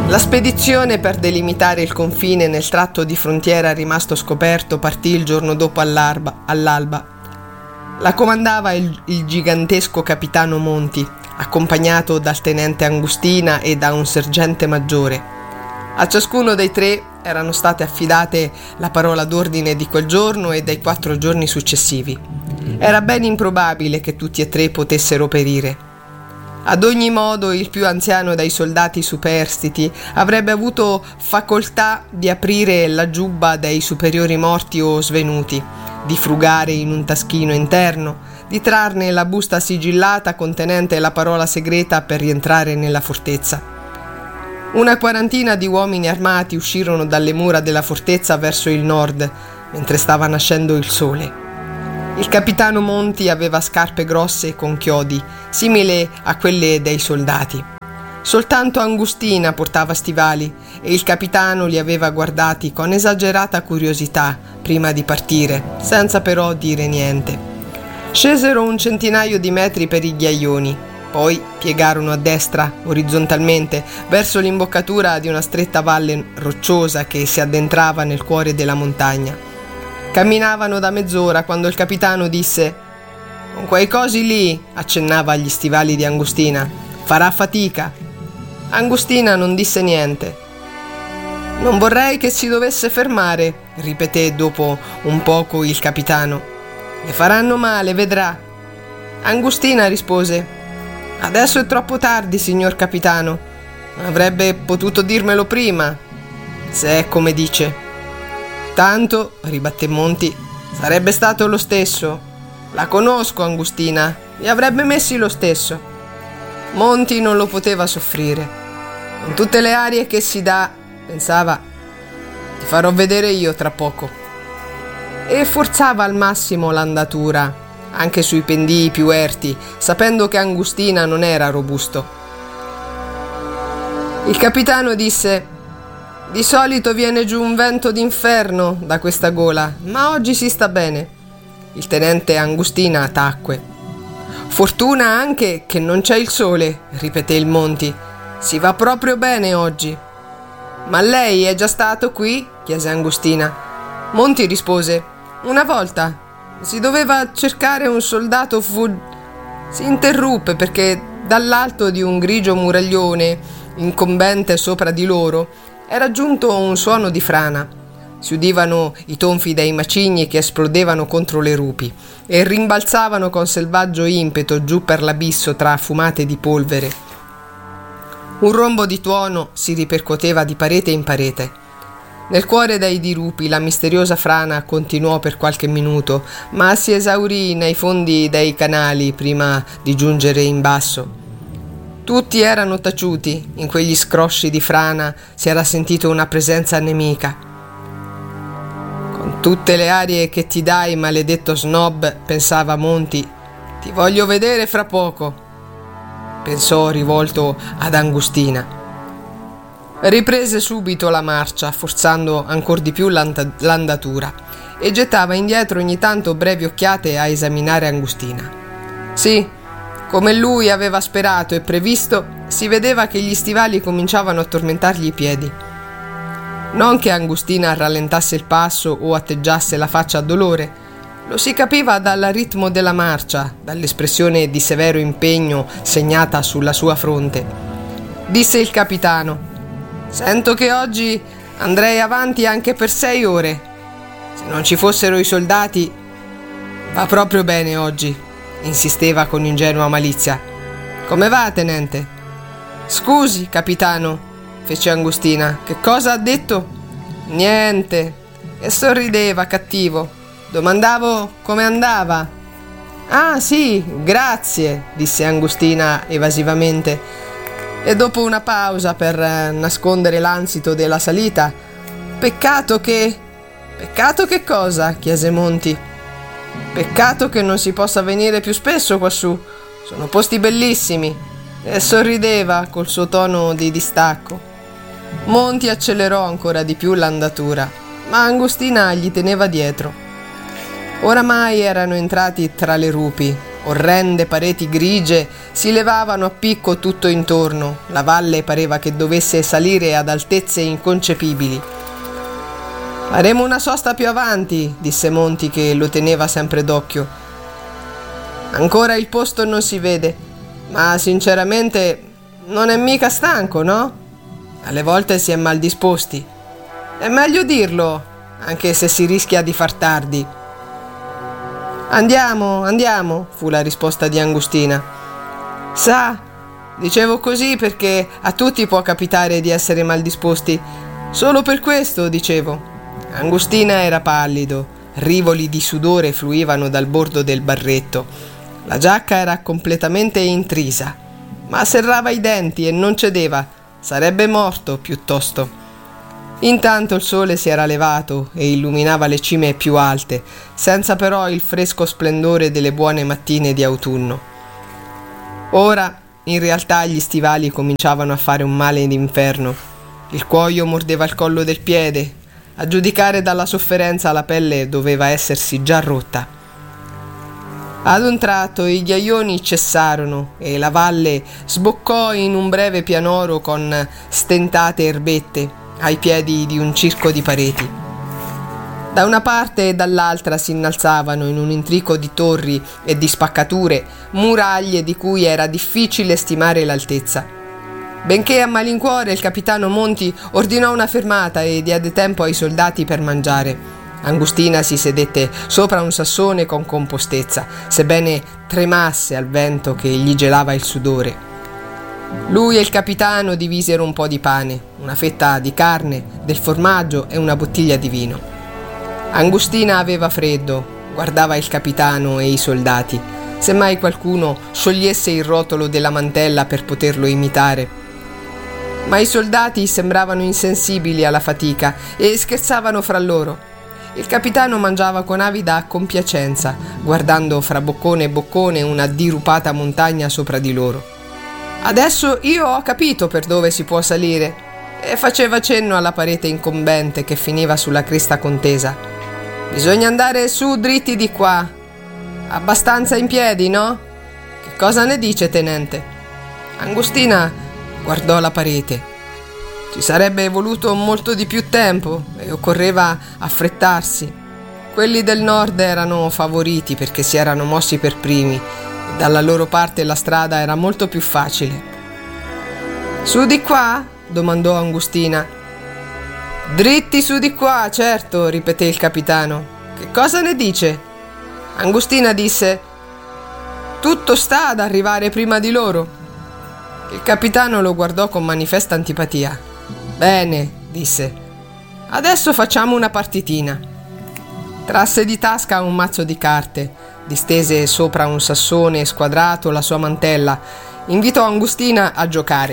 La spedizione per delimitare il confine nel tratto di frontiera rimasto scoperto partì il giorno dopo all'alba. La comandava il gigantesco capitano Monti, accompagnato dal tenente Angustina e da un sergente maggiore. A ciascuno dei tre erano state affidate la parola d'ordine di quel giorno e dei 4 giorni successivi. Era ben improbabile che tutti e tre potessero perire. Ad ogni modo, il più anziano dei soldati superstiti avrebbe avuto facoltà di aprire la giubba dei superiori morti o svenuti, di frugare in un taschino interno, di trarne la busta sigillata contenente la parola segreta per rientrare nella fortezza. Una quarantina di uomini armati uscirono dalle mura della fortezza verso il nord, mentre stava nascendo il sole. Il capitano Monti aveva scarpe grosse con chiodi, simili a quelle dei soldati. Soltanto Angustina portava stivali e il capitano li aveva guardati con esagerata curiosità prima di partire, senza però dire niente. Scesero un centinaio di metri per i ghiaioni, poi piegarono a destra, orizzontalmente, verso l'imboccatura di una stretta valle rocciosa che si addentrava nel cuore della montagna. Camminavano da mezz'ora quando il capitano disse: «Con quei cosi lì», accennava agli stivali di Angustina, «farà fatica». Angustina non disse niente. «Non vorrei che si dovesse fermare», ripeté dopo un poco il capitano. «Le faranno male, vedrà». Angustina rispose: «Adesso è troppo tardi, signor capitano. Avrebbe potuto dirmelo prima, se è come dice». «Tanto», ribatté Monti, «sarebbe stato lo stesso. La conosco, Angustina, li avrebbe messi lo stesso». Monti non lo poteva soffrire. «Con tutte le arie che si dà», pensava, «ti farò vedere io tra poco». E forzava al massimo l'andatura, anche sui pendii più erti, sapendo che Angustina non era robusto. Il capitano disse: «Di solito viene giù un vento d'inferno da questa gola, ma oggi si sta bene». Il tenente Angustina tacque. «Fortuna anche che non c'è il sole», ripeté il Monti. «Si va proprio bene oggi». «Ma lei è già stato qui?» chiese Angustina. Monti rispose: «Una volta. Si doveva cercare un soldato Si interruppe perché dall'alto di un grigio muraglione incombente sopra di loro era giunto un suono di frana. Si udivano i tonfi dei macigni che esplodevano contro le rupi e rimbalzavano con selvaggio impeto giù per l'abisso tra fumate di polvere. Un rombo di tuono si ripercuoteva di parete in parete. Nel cuore dei dirupi la misteriosa frana continuò per qualche minuto, ma si esaurì nei fondi dei canali prima di giungere in basso. Tutti erano taciuti, in quegli scrosci di frana si era sentito una presenza nemica. «Con tutte le arie che ti dai, maledetto snob», pensava Monti, «ti voglio vedere fra poco», pensò rivolto ad Angustina. Riprese subito la marcia, forzando ancor di più l'andatura, e gettava indietro ogni tanto brevi occhiate a esaminare Angustina. Sì, come lui aveva sperato e previsto, si vedeva che gli stivali cominciavano a tormentargli i piedi. Non che Angustina rallentasse il passo o atteggiasse la faccia a dolore, lo si capiva dal ritmo della marcia, dall'espressione di severo impegno segnata sulla sua fronte. Disse il capitano: «Sento che oggi andrei avanti anche per 6 ore. Se non ci fossero i soldati, va proprio bene oggi», insisteva con ingenua malizia. «Come va, tenente?» «Scusi, capitano», fece Angustina, «che cosa ha detto?» «Niente», e sorrideva cattivo. «Domandavo come andava». «Ah, sì, grazie», disse Angustina evasivamente, e dopo una pausa per nascondere l'ansito della salita: «Peccato che cosa?» chiese Monti. «Peccato che non si possa venire più spesso quassù. Sono posti bellissimi». E sorrideva col suo tono di distacco. Monti accelerò ancora di più l'andatura, ma Angustina gli teneva dietro. Oramai erano entrati tra le rupi, Orrende pareti grigie si levavano a picco tutto intorno, la valle pareva che dovesse salire ad altezze inconcepibili. «Faremo una sosta più avanti», disse Monti, che lo teneva sempre d'occhio. «Ancora il posto non si vede, ma sinceramente non è mica stanco, no? Alle volte si è mal disposti. È meglio dirlo, anche se si rischia di far tardi». «Andiamo», fu la risposta di Angustina. «Sa, dicevo così perché a tutti può capitare di essere mal disposti. Solo per questo, dicevo». Angustina era pallido, rivoli di sudore fluivano dal bordo del barretto. La giacca era completamente intrisa, ma serrava i denti e non cedeva, sarebbe morto piuttosto. Intanto il sole si era levato e illuminava le cime più alte, senza però il fresco splendore delle buone mattine di autunno. Ora, in realtà, gli stivali cominciavano a fare un male d'inferno. Il cuoio mordeva il collo del piede. A giudicare dalla sofferenza la pelle doveva essersi già rotta. Ad un tratto i ghiaioni cessarono e la valle sboccò in un breve pianoro con stentate erbette ai piedi di un circo di pareti. Da una parte e dall'altra si innalzavano in un intrico di torri e di spaccature muraglie di cui era difficile stimare l'altezza. Benché a malincuore, il capitano Monti ordinò una fermata e diede tempo ai soldati per mangiare. Angustina si sedette sopra un sassone con compostezza, sebbene tremasse al vento che gli gelava il sudore. Lui e il capitano divisero un po' di pane, una fetta di carne, del formaggio e una bottiglia di vino. Angustina aveva freddo, guardava il capitano e i soldati, semmai qualcuno sciogliesse il rotolo della mantella per poterlo imitare. Ma i soldati sembravano insensibili alla fatica e scherzavano fra loro. Il capitano mangiava con avida compiacenza, guardando fra boccone e boccone una dirupata montagna sopra di loro. «Adesso io ho capito per dove si può salire», e faceva cenno alla parete incombente che finiva sulla cresta contesa. «Bisogna andare su dritti di qua. Abbastanza in piedi, no? Che cosa ne dice, tenente?» Angustina guardò la parete. Ci sarebbe voluto molto di più tempo e occorreva affrettarsi. Quelli del nord erano favoriti perché si erano mossi per primi e dalla loro parte la strada era molto più facile. «Su di qua?» domandò Angustina. «Dritti su di qua, certo», ripeté il capitano. «Che cosa ne dice?» Angustina disse: «Tutto sta ad arrivare prima di loro». Il capitano lo guardò con manifesta antipatia. «Bene», disse, «adesso facciamo una partitina». Trasse di tasca un mazzo di carte, distese sopra un sassone squadrato la sua mantella, invitò Angustina a giocare.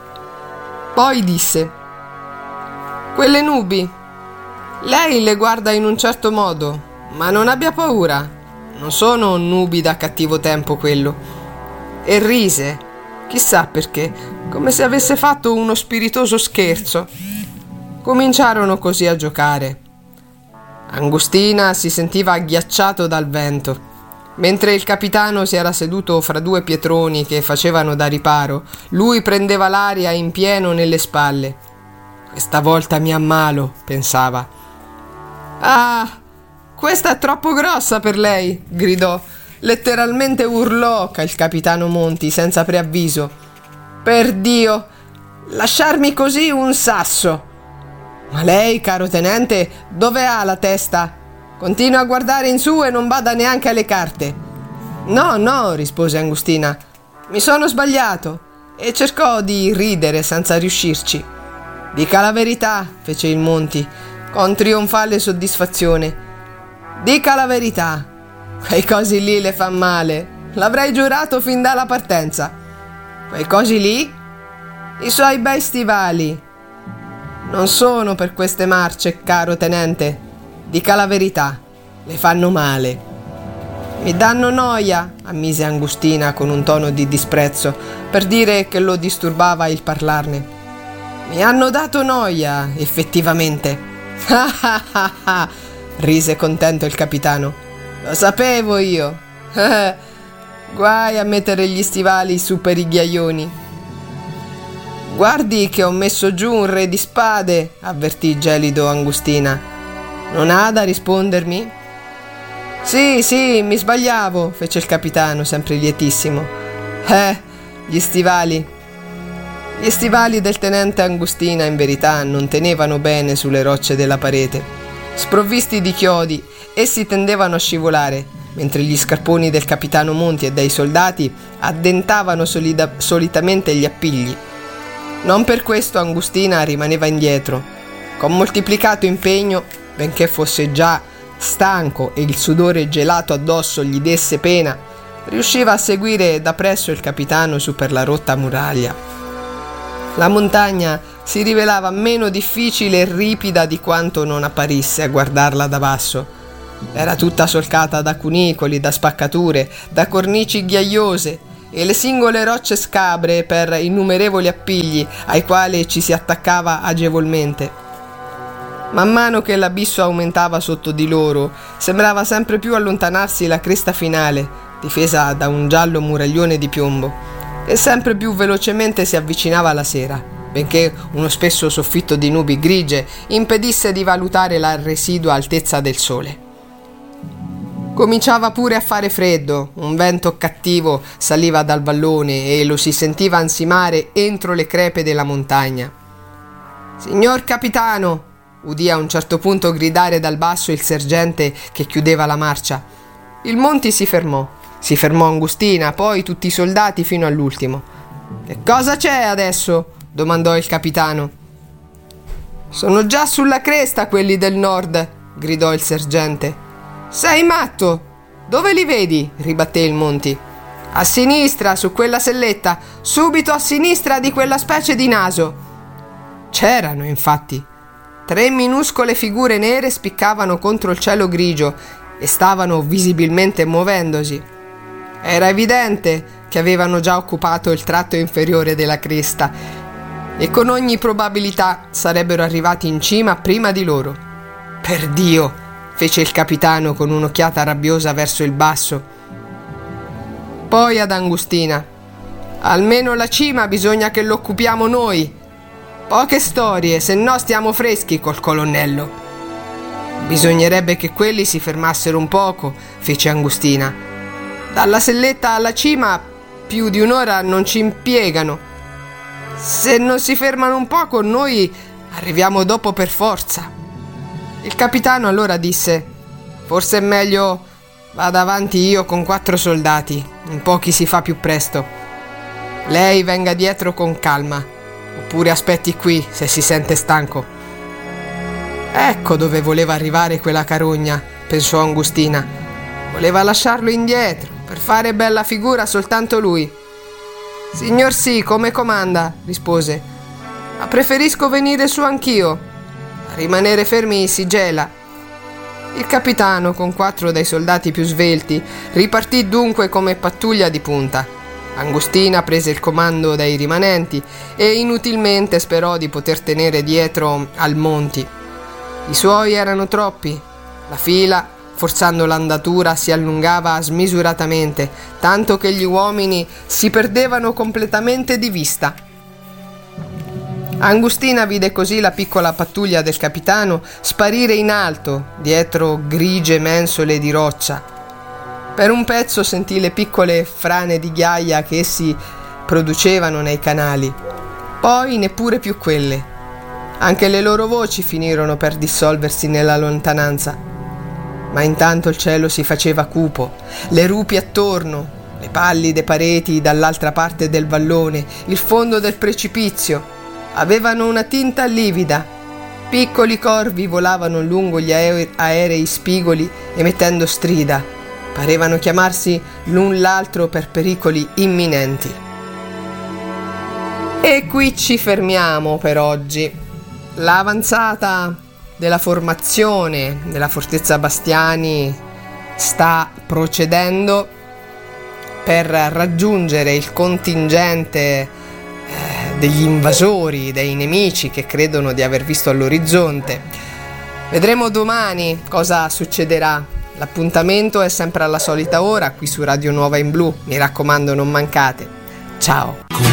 Poi disse: «Quelle nubi, lei le guarda in un certo modo, ma non abbia paura, non sono nubi da cattivo tempo quello». E rise. Chissà perché, come se avesse fatto uno spiritoso scherzo. Cominciarono così a giocare. Angustina si sentiva agghiacciato dal vento. Mentre il capitano si era seduto fra due pietroni che facevano da riparo, lui prendeva l'aria in pieno nelle spalle. «Questa volta mi ammalo», pensava. «Ah, questa è troppo grossa per lei», gridò. Letteralmente urlò il capitano Monti senza preavviso. «Per Dio, lasciarmi così un sasso!» «Ma lei, caro tenente, dove ha la testa? Continua a guardare in su e non bada neanche alle carte». No», rispose Angustina, «mi sono sbagliato», e cercò di ridere senza riuscirci. «Dica la verità», fece il Monti, con trionfale soddisfazione. «Dica la verità. Quei cosi lì le fa male. L'avrei giurato fin dalla partenza». «Quei cosi lì?» «I suoi bei stivali». «Non sono per queste marce, caro tenente. Dica la verità. Le fanno male». «Mi danno noia», ammise Angustina con un tono di disprezzo, per dire che lo disturbava il parlarne. «Mi hanno dato noia, effettivamente». rise contento il capitano. «Lo sapevo io». Guai a mettere gli stivali su per i ghiaioni. Guardi che ho messo giù un re di spade, avvertì gelido Angustina. Non ha da rispondermi? Sì, mi sbagliavo, fece il capitano, sempre lietissimo. Gli stivali. Gli stivali del tenente Angustina, in verità, non tenevano bene sulle rocce della parete. Sprovvisti di chiodi, essi tendevano a scivolare, mentre gli scarponi del capitano Monti e dei soldati addentavano solitamente gli appigli. Non per questo Angustina rimaneva indietro. Con moltiplicato impegno, benché fosse già stanco e il sudore gelato addosso gli desse pena, riusciva a seguire da presso il capitano su per la rotta muraglia. La montagna si rivelava meno difficile e ripida di quanto non apparisse a guardarla da basso. Era tutta solcata da cunicoli, da spaccature, da cornici ghiaiose, e le singole rocce scabre per innumerevoli appigli ai quali ci si attaccava agevolmente. Man mano che l'abisso aumentava sotto di loro, sembrava sempre più allontanarsi la cresta finale, difesa da un giallo muraglione di piombo, e sempre più velocemente si avvicinava la sera, benché uno spesso soffitto di nubi grigie impedisse di valutare la residua altezza del sole. Cominciava pure a fare freddo, un vento cattivo saliva dal vallone e lo si sentiva ansimare entro le crepe della montagna. «Signor capitano!» udì a un certo punto gridare dal basso il sergente che chiudeva la marcia. Il Monti si fermò Angustina, poi tutti i soldati fino all'ultimo. «Che cosa c'è adesso?» domandò il capitano. «Sono già sulla cresta quelli del nord!» gridò il sergente. «Sei matto! Dove li vedi?» ribatté il Monti. «A sinistra, su quella selletta, subito a sinistra di quella specie di naso!» C'erano, infatti. 3 minuscole figure nere spiccavano contro il cielo grigio e stavano visibilmente muovendosi. Era evidente che avevano già occupato il tratto inferiore della cresta e con ogni probabilità sarebbero arrivati in cima prima di loro. «Perdio!» fece il capitano con un'occhiata rabbiosa verso il basso. Poi ad Angustina: «Almeno la cima bisogna che l'occupiamo noi. Poche storie, se no stiamo freschi col colonnello». «Bisognerebbe che quelli si fermassero un poco», fece Angustina. «Dalla selletta alla cima più di un'ora non ci impiegano. Se non si fermano un poco noi arriviamo dopo per forza». Il capitano allora disse: «Forse è meglio vada avanti io con 4 soldati, in pochi si fa più presto. Lei venga dietro con calma, oppure aspetti qui se si sente stanco». Ecco dove voleva arrivare quella carogna, pensò Angustina. Voleva lasciarlo indietro, per fare bella figura soltanto lui. «Signor sì, come comanda», rispose. «Ma preferisco venire su anch'io. A rimanere fermi si gela». Il capitano, con 4 dei soldati più svelti, ripartì dunque come pattuglia di punta. Angustina prese il comando dei rimanenti e inutilmente sperò di poter tenere dietro al Monti. I suoi erano troppi. La fila, forzando l'andatura, si allungava smisuratamente, tanto che gli uomini si perdevano completamente di vista. Angustina vide così la piccola pattuglia del capitano sparire in alto, dietro grigie mensole di roccia. Per un pezzo sentì le piccole frane di ghiaia che essi producevano nei canali, poi neppure più quelle. Anche le loro voci finirono per dissolversi nella lontananza. Ma intanto il cielo si faceva cupo, le rupi attorno, le pallide pareti dall'altra parte del vallone, il fondo del precipizio avevano una tinta livida. Piccoli corvi volavano lungo gli aerei spigoli emettendo strida. Parevano chiamarsi l'un l'altro per pericoli imminenti. E qui ci fermiamo per oggi. L'avanzata della formazione della fortezza Bastiani sta procedendo per raggiungere il contingente degli invasori, dei nemici che credono di aver visto all'orizzonte. Vedremo domani cosa succederà L'appuntamento è sempre alla solita ora qui su Radio Nuova in Blu, mi raccomando non mancate. Ciao!